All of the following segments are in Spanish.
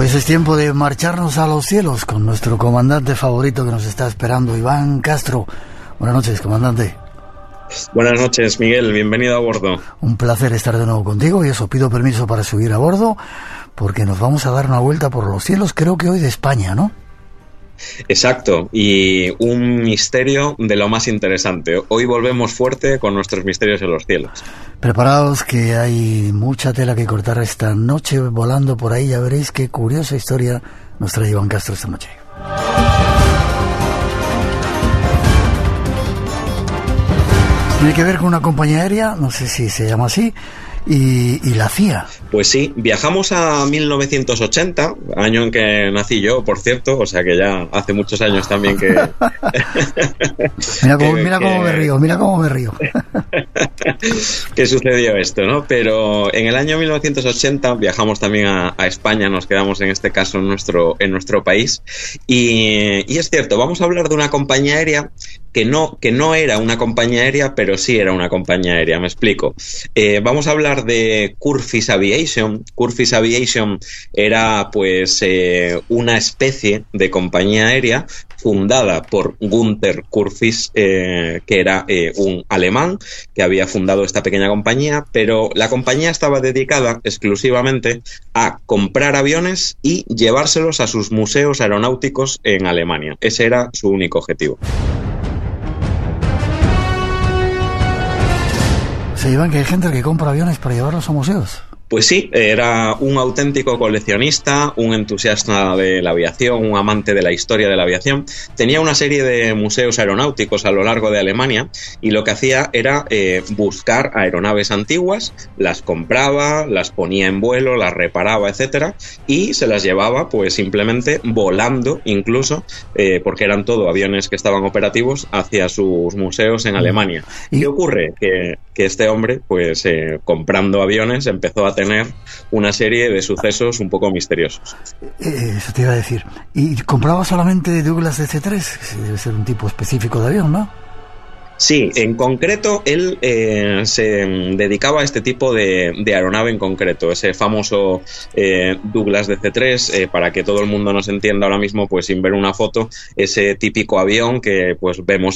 Pues es tiempo de marcharnos a los cielos con nuestro comandante favorito que nos está esperando, Iván Castro. Buenas noches, comandante. Buenas noches, Miguel. Bienvenido a bordo. Un placer estar de nuevo contigo y eso, pido permiso para subir a bordo porque nos vamos a dar una vuelta por los cielos, creo que hoy de España, ¿no? Exacto, y un misterio de lo más interesante. Hoy volvemos fuerte con nuestros misterios en los cielos. Preparaos que hay mucha tela que cortar esta noche volando por ahí. Ya veréis qué curiosa historia nos trae Iván Castro esta noche. Tiene que ver con una compañía aérea, no sé si se llama así, y la CIA. Pues sí, viajamos a 1980, año en que nací yo, por cierto, o sea que ya hace muchos años también que... mira cómo me río. Que sucedió esto, ¿no? Pero en el año 1980 viajamos también a España, nos quedamos en este caso en nuestro país, y es cierto, vamos a hablar de una compañía aérea que no era una compañía aérea, pero sí era una compañía aérea, me explico. Vamos a hablar de Kurfiss Aviation. Kurfiss Aviation era pues una especie de compañía aérea fundada por Günther Kurfiss, que era un alemán que había fundado esta pequeña compañía, pero la compañía estaba dedicada exclusivamente a comprar aviones y llevárselos a sus museos aeronáuticos en Alemania. Ese era su único objetivo. Se llevan que hay gente que compra aviones para llevarlos a museos. Pues sí, era un auténtico coleccionista, un entusiasta de la aviación, un amante de la historia de la aviación. Tenía una serie de museos aeronáuticos a lo largo de Alemania y lo que hacía era buscar aeronaves antiguas, las compraba, las ponía en vuelo, las reparaba, etcétera, y se las llevaba pues simplemente volando incluso, porque eran todo aviones que estaban operativos, hacia sus museos en Alemania. ¿Qué ocurre? Que este hombre, pues comprando aviones, empezó a tener una serie de sucesos un poco misteriosos. Eso te iba a decir. ¿Y compraba solamente Douglas DC-3? Debe ser un tipo específico de avión, ¿no? Sí, en concreto él se dedicaba a este tipo de aeronave en concreto, ese famoso Douglas DC-3, para que todo el mundo nos entienda ahora mismo, pues sin ver una foto, ese típico avión que pues vemos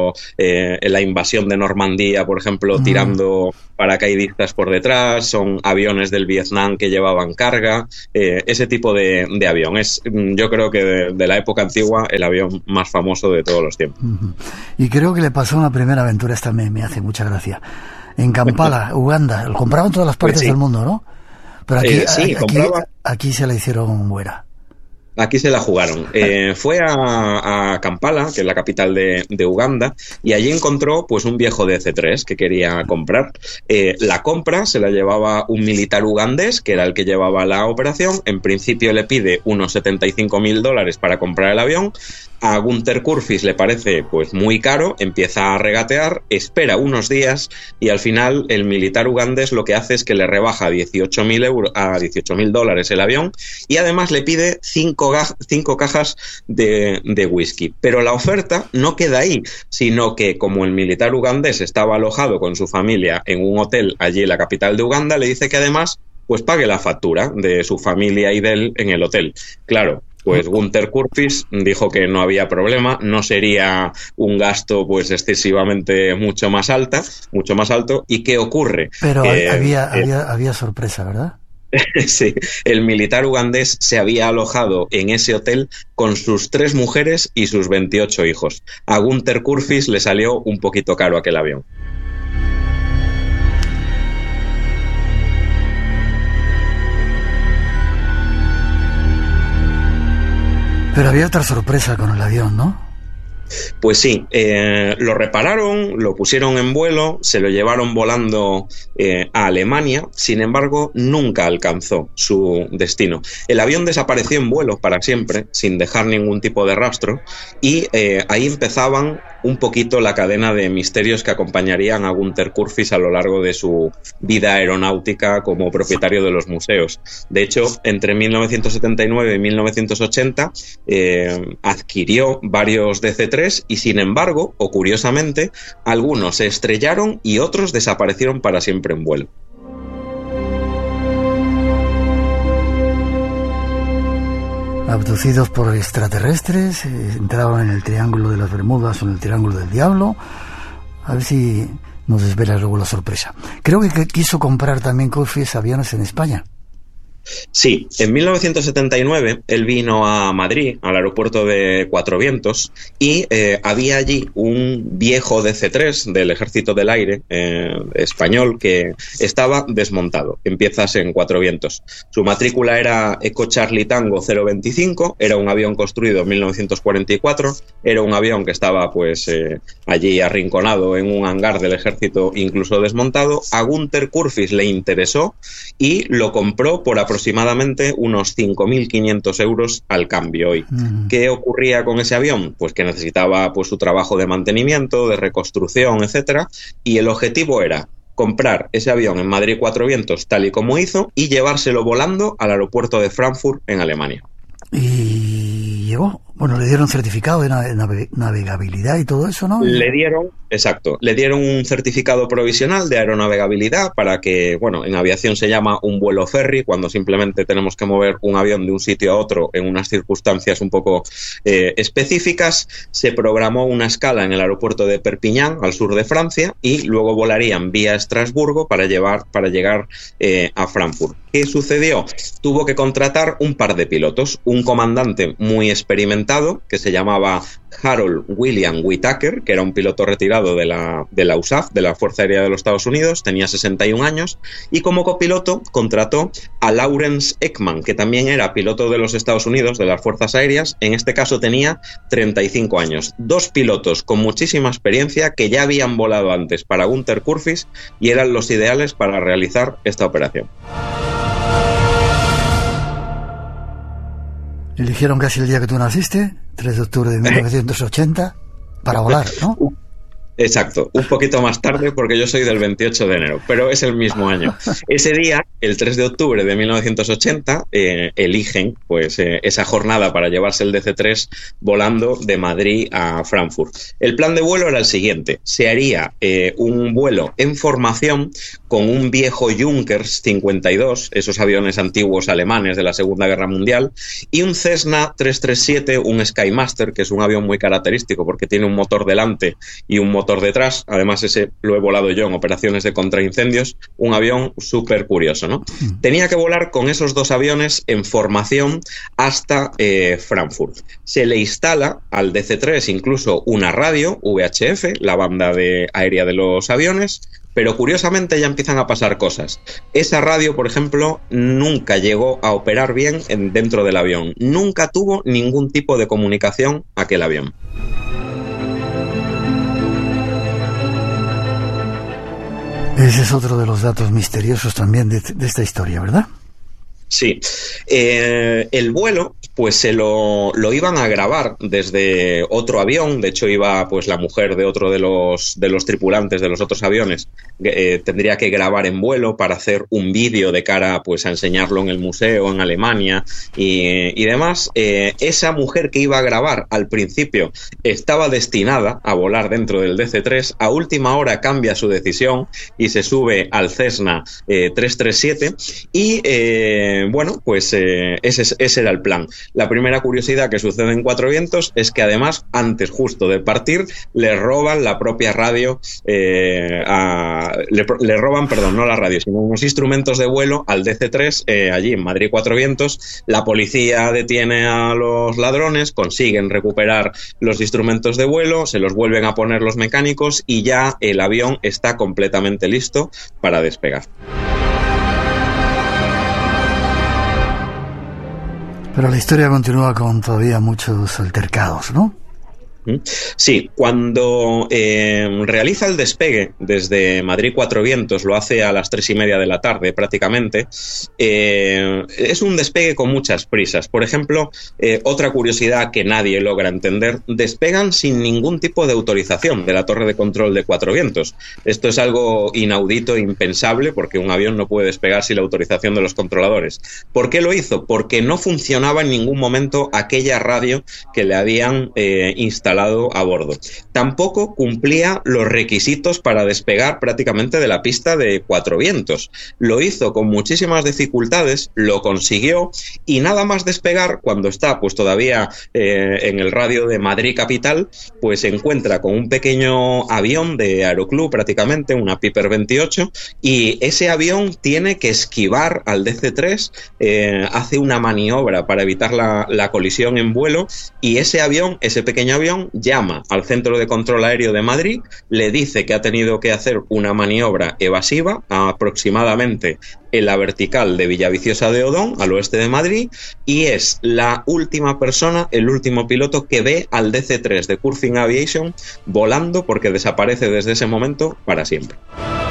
en la invasión de Normandía, por ejemplo, tirando paracaidistas por detrás, son aviones del Vietnam que llevaban carga, ese tipo de avión. Es, yo creo que de la época antigua, el avión más famoso de todos los tiempos. Y creo que le pasó una primera aventura, esta me hace mucha gracia. En Kampala, Uganda, lo compraban en todas las partes del mundo, ¿no? Pero aquí se la hicieron buena. Aquí se la jugaron. Fue a Kampala, que es la capital de Uganda, y allí encontró pues un viejo DC-3 que quería comprar. La compra se la llevaba un militar ugandés, que era el que llevaba la operación. En principio le pide unos $75,000 para comprar el avión. A Günther Kurfiss le parece pues muy caro, empieza a regatear, espera unos días y al final el militar ugandés lo que hace es que le rebaja a $18,000 el avión y además le pide 5 cajas de whisky. Pero la oferta no queda ahí, sino que como el militar ugandés estaba alojado con su familia en un hotel allí en la capital de Uganda, le dice que además pues pague la factura de su familia y de él en el hotel. Claro. Pues Günther Kurfiss dijo que no había problema, no sería un gasto pues excesivamente mucho más alto. ¿Y qué ocurre? Pero había sorpresa, ¿verdad? Sí, el militar ugandés se había alojado en ese hotel con sus 3 mujeres y sus 28 hijos. A Günther Kurfiss le salió un poquito caro aquel avión. Pero había otra sorpresa con el avión, ¿no? Pues sí, lo repararon, lo pusieron en vuelo, se lo llevaron volando a Alemania, sin embargo, nunca alcanzó su destino. El avión desapareció en vuelo para siempre, sin dejar ningún tipo de rastro, y ahí empezaban un poquito la cadena de misterios que acompañarían a Günther Kurfiss a lo largo de su vida aeronáutica como propietario de los museos. De hecho, entre 1979 y 1980 adquirió varios DC-3 y, sin embargo, o curiosamente, algunos se estrellaron y otros desaparecieron para siempre en vuelo. abducidos por extraterrestres, entraron en el Triángulo de las Bermudas o en el Triángulo del Diablo. A ver si nos desvela luego la sorpresa. Creo que quiso comprar también Curfis aviones en España. Sí, en 1979 él vino a Madrid, al aeropuerto de Cuatro Vientos, y había allí un viejo DC-3 del Ejército del Aire español que estaba desmontado, en piezas en Cuatro Vientos. Su matrícula era Eco Charlie Tango 025, era un avión construido en 1944, era un avión que estaba pues allí arrinconado en un hangar del Ejército, incluso desmontado. A Günther Kurfiss le interesó y lo compró por aproximadamente unos 5.500 euros al cambio hoy. ¿Qué ocurría con ese avión? Pues que necesitaba pues su trabajo de mantenimiento, de reconstrucción, etcétera, y el objetivo era comprar ese avión en Madrid Cuatro Vientos tal y como hizo y llevárselo volando al aeropuerto de Frankfurt en Alemania. Y llegó, bueno, le dieron certificado de navegabilidad y todo eso, ¿no? Le dieron un certificado provisional de aeronavegabilidad para que, bueno, en aviación se llama un vuelo ferry, cuando simplemente tenemos que mover un avión de un sitio a otro en unas circunstancias un poco específicas. Se programó una escala en el aeropuerto de Perpiñán, al sur de Francia, y luego volarían vía Estrasburgo para llegar a Frankfurt. ¿Qué sucedió? Tuvo que contratar un par de pilotos, un comandante muy experimentado que se llamaba Harold William Whitaker, que era un piloto retirado de la USAF, de la Fuerza Aérea de los Estados Unidos, tenía 61 años, y como copiloto contrató a Lawrence Ekman, que también era piloto de los Estados Unidos, de las Fuerzas Aéreas, en este caso tenía 35 años. Dos pilotos con muchísima experiencia que ya habían volado antes para Günther Kurfiss y eran los ideales para realizar esta operación. Eligieron casi el día que tú naciste, 3 de octubre de 1980, para volar, ¿no? Exacto, un poquito más tarde porque yo soy del 28 de enero, pero es el mismo año. Ese día, el 3 de octubre de 1980, eligen pues esa jornada para llevarse el DC-3 volando de Madrid a Frankfurt. El plan de vuelo era el siguiente: se haría un vuelo en formación con un viejo Junkers 52, esos aviones antiguos alemanes de la Segunda Guerra Mundial, y un Cessna 337, un Skymaster, que es un avión muy característico porque tiene un motor delante y un motor detrás. Además, ese lo he volado yo en operaciones de contraincendios, un avión súper curioso, ¿no? Tenía que volar con esos dos aviones en formación hasta Frankfurt. Se le instala al DC-3 incluso una radio VHF, la banda aérea de los aviones, pero curiosamente ya empiezan a pasar cosas. Esa radio, por ejemplo, nunca llegó a operar bien dentro del avión. Nunca tuvo ningún tipo de comunicación aquel avión. Ese es otro de los datos misteriosos también de esta historia, ¿verdad? Sí. El vuelo, pues se lo iban a grabar desde otro avión. De hecho, iba pues la mujer de otro de los tripulantes de los otros aviones. Tendría que grabar en vuelo para hacer un vídeo de cara pues a enseñarlo en el museo en Alemania y demás. Esa mujer que iba a grabar al principio estaba destinada a volar dentro del DC-3. A última hora cambia su decisión y se sube al Cessna 337 y bueno, pues ese era el plan. La primera curiosidad que sucede en Cuatro Vientos es que además, antes justo de partir, le roban la propia radio, le roban, perdón, no la radio, sino unos instrumentos de vuelo al DC-3 allí en Madrid Cuatro Vientos. La policía detiene a los ladrones, consiguen recuperar los instrumentos de vuelo, se los vuelven a poner los mecánicos y ya el avión está completamente listo para despegar. Pero la historia continúa con todavía muchos altercados, ¿no? Sí, cuando realiza el despegue desde Madrid Cuatro Vientos, lo hace a las 3:30 de la tarde prácticamente, es un despegue con muchas prisas. Por ejemplo, otra curiosidad que nadie logra entender: despegan sin ningún tipo de autorización de la torre de control de Cuatro Vientos. Esto es algo inaudito, impensable, porque un avión no puede despegar sin la autorización de los controladores. ¿Por qué lo hizo? Porque no funcionaba en ningún momento aquella radio que le habían instalado instalado a bordo. Tampoco cumplía los requisitos para despegar prácticamente de la pista de Cuatro Vientos. Lo hizo con muchísimas dificultades, lo consiguió, y nada más despegar, cuando está pues todavía en el radio de Madrid capital, pues se encuentra con un pequeño avión de Aeroclub prácticamente, una Piper 28, y ese avión tiene que esquivar al DC-3, hace una maniobra para evitar la colisión en vuelo, y ese pequeño avión, llama al Centro de Control Aéreo de Madrid, le dice que ha tenido que hacer una maniobra evasiva aproximadamente en la vertical de Villaviciosa de Odón, al oeste de Madrid, y es la última persona, el último piloto que ve al DC-3 de Curfin Aviation volando, porque desaparece desde ese momento para siempre.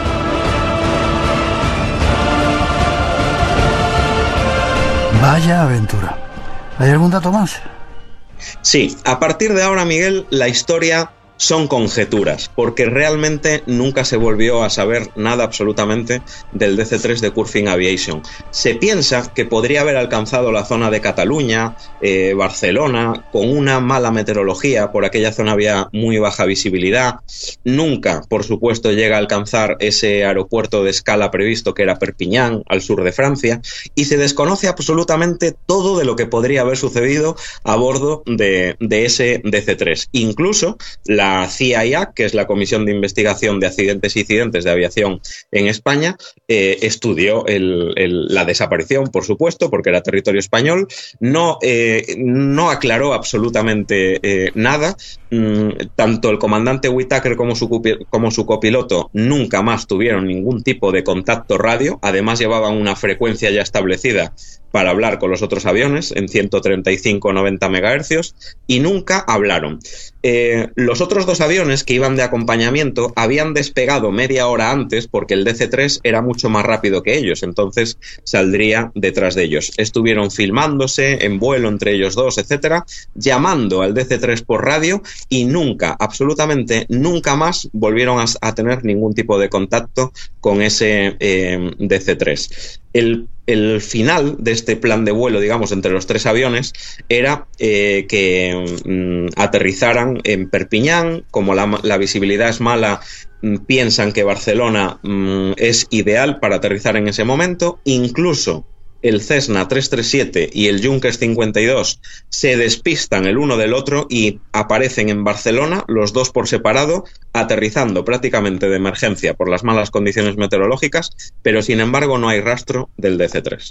Vaya aventura. ¿Hay algún dato más? Sí, a partir de ahora, Miguel, la historia son conjeturas, porque realmente nunca se volvió a saber nada absolutamente del DC-3 de Curfin Aviation. Se piensa que podría haber alcanzado la zona de Cataluña, Barcelona, con una mala meteorología, por aquella zona había muy baja visibilidad. Nunca, por supuesto, llega a alcanzar ese aeropuerto de escala previsto, que era Perpiñán, al sur de Francia, y se desconoce absolutamente todo de lo que podría haber sucedido a bordo de ese DC-3. Incluso la CIA, que es la Comisión de Investigación de Accidentes e Incidentes de Aviación en España, estudió la desaparición, por supuesto, porque era territorio español. No aclaró absolutamente nada. Tanto el comandante Whittaker como su copiloto nunca más tuvieron ningún tipo de contacto radio. Además, llevaban una frecuencia ya establecida para hablar con los otros aviones en 135-90 MHz, y nunca hablaron. Los otros dos aviones que iban de acompañamiento habían despegado media hora antes, porque el DC-3 era mucho más rápido que ellos, entonces saldría detrás de ellos. Estuvieron filmándose en vuelo entre ellos dos, etcétera, llamando al DC-3 por radio, y nunca, absolutamente nunca más volvieron a tener ningún tipo de contacto con ese DC-3. El final de este plan de vuelo, digamos, entre los tres aviones, era que aterrizaran en Perpiñán. Como la visibilidad es mala, piensan que Barcelona es ideal para aterrizar en ese momento. Incluso el Cessna 337 y el Junkers 52 se despistan el uno del otro y aparecen en Barcelona, los dos por separado, aterrizando prácticamente de emergencia por las malas condiciones meteorológicas, pero sin embargo no hay rastro del DC-3.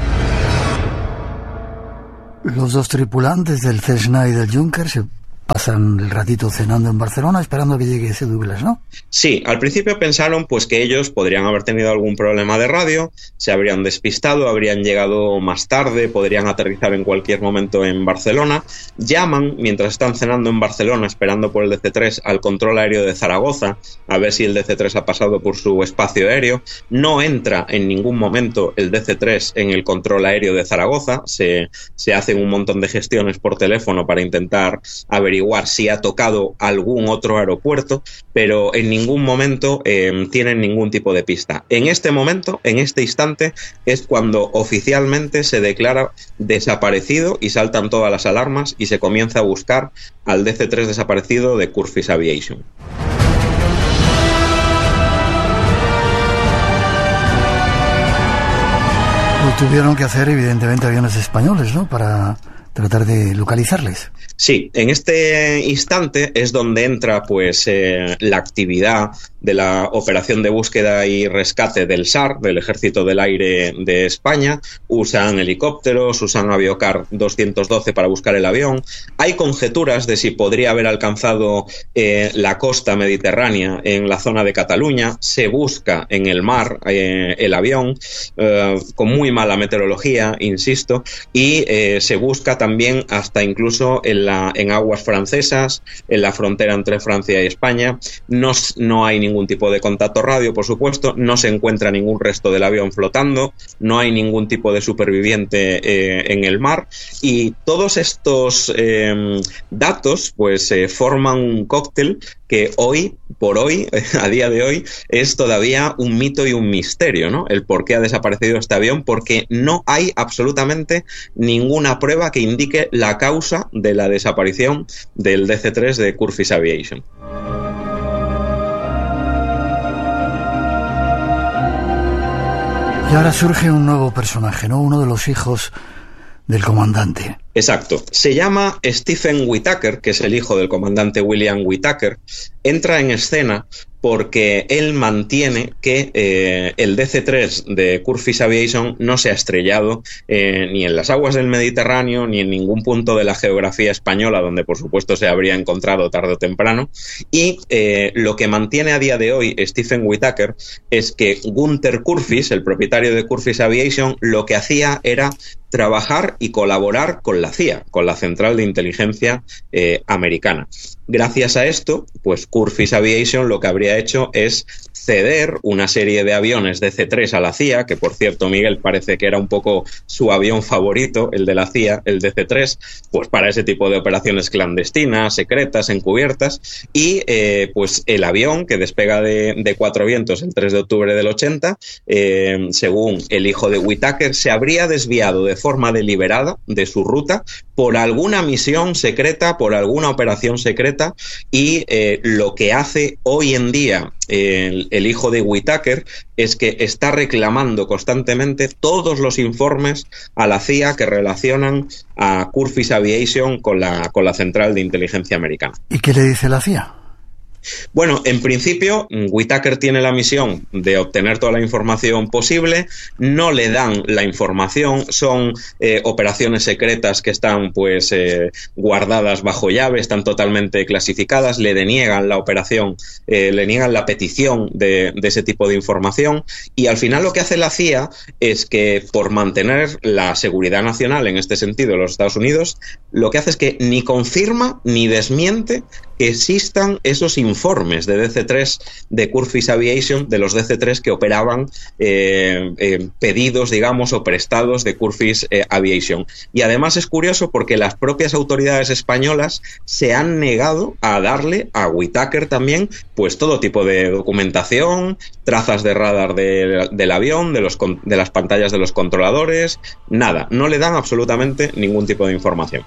Los dos tripulantes del Cessna y del Junkers se pasan el ratito cenando en Barcelona esperando que llegue ese Douglas, ¿no? Sí, al principio pensaron pues que ellos podrían haber tenido algún problema de radio, se habrían despistado, habrían llegado más tarde, podrían aterrizar en cualquier momento en Barcelona. Llaman, mientras están cenando en Barcelona esperando por el DC-3, al control aéreo de Zaragoza, a ver si el DC-3 ha pasado por su espacio aéreo. No entra en ningún momento el DC-3 en el control aéreo de Zaragoza, se hacen un montón de gestiones por teléfono para intentar averiguar si ha tocado algún otro aeropuerto, pero en ningún momento tienen ningún tipo de pista. En este momento, en este instante, es cuando oficialmente se declara desaparecido y saltan todas las alarmas y se comienza a buscar al DC-3 desaparecido de Curfin Aviation. Pues tuvieron que hacer, evidentemente, aviones españoles, ¿no?, para tratar de localizarles. Sí, en este instante es donde entra pues la actividad de la operación de búsqueda y rescate del SAR, del Ejército del Aire de España. Usan helicópteros, usan Aviocar 212 para buscar el avión. Hay conjeturas de si podría haber alcanzado la costa mediterránea en la zona de Cataluña. Se busca en el mar el avión con muy mala meteorología, insisto, y se busca también hasta incluso en aguas francesas, en la frontera entre Francia y España. No hay ningún ningún tipo de contacto radio, por supuesto, no se encuentra ningún resto del avión flotando, no hay ningún tipo de superviviente en el mar, y todos estos datos pues forman un cóctel que hoy por hoy, a día de hoy, es todavía un mito y un misterio, ¿no? El por qué ha desaparecido este avión, porque no hay absolutamente ninguna prueba que indique la causa de la desaparición del DC-3 de Curtiss Aviation. Y ahora surge un nuevo personaje, ¿no? Uno de los hijos del comandante. Exacto. Se llama Stephen Whitaker, que es el hijo del comandante William Whitaker. Entra en escena porque él mantiene que el DC-3 de Curtiss Aviation no se ha estrellado ni en las aguas del Mediterráneo ni en ningún punto de la geografía española, donde por supuesto se habría encontrado tarde o temprano. Y lo que mantiene a día de hoy Stephen Whitaker es que Gunther Kurfiss, el propietario de Curtiss Aviation, lo que hacía era trabajar y colaborar con la CIA, con la Central de Inteligencia americana. Gracias a esto, pues Curtiss Aviation lo que habría hecho es ceder una serie de aviones DC-3 a la CIA, que por cierto, Miguel, parece que era un poco su avión favorito, el de la CIA, el DC-3, pues para ese tipo de operaciones clandestinas, secretas, encubiertas, y pues el avión que despega de Cuatro Vientos el 3 de octubre del 80, según el hijo de Whitaker, se habría desviado de forma deliberada de su ruta por alguna misión secreta, por alguna operación secreta, y lo que hace hoy en día el hijo de Whitaker es que está reclamando constantemente todos los informes a la CIA que relacionan a Curtiss Aviation con la Central de Inteligencia americana. ¿Y qué le dice la CIA? Bueno, en principio, Whitaker tiene la misión de obtener toda la información posible, no le dan la información, son operaciones secretas que están pues guardadas bajo llave, están totalmente clasificadas, le deniegan la operación, le niegan la petición de ese tipo de información, y al final lo que hace la CIA es que, por mantener la seguridad nacional en este sentido de los Estados Unidos, lo que hace es que ni confirma ni desmiente que existan esos informes de DC-3 de Curtiss Aviation, de los DC-3 que operaban pedidos, digamos, o prestados de Curtiss Aviation. Y además es curioso porque las propias autoridades españolas se han negado a darle a Whitaker también pues todo tipo de documentación, trazas de radar del avión, de las pantallas de los controladores, nada, no le dan absolutamente ningún tipo de información.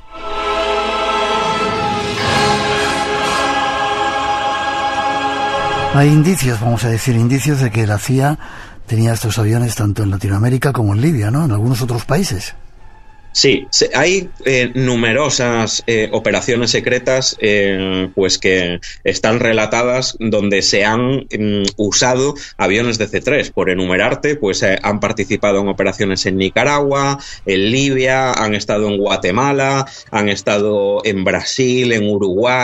Hay indicios, vamos a decir, indicios de que la CIA tenía estos aviones tanto en Latinoamérica como en Libia, ¿no? En algunos otros países. Sí, hay numerosas operaciones secretas pues que están relatadas donde se han usado aviones DC-3. Por enumerarte, pues han participado en operaciones en Nicaragua, en Libia, han estado en Guatemala, han estado en Brasil, en Uruguay,